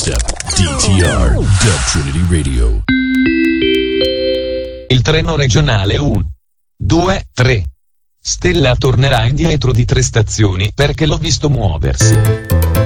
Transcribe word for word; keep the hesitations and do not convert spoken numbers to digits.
Dubstep, D T R, Dub Trinity Radio. Il treno regionale uno, due, tre. Stella tornerà indietro di tre stazioni perché l'ho visto muoversi.